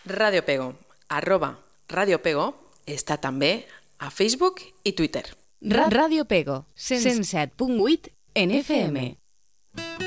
Radio Pego, @Radio Pego, està també a Facebook i Twitter. Radio Pego, 107.8 en FM.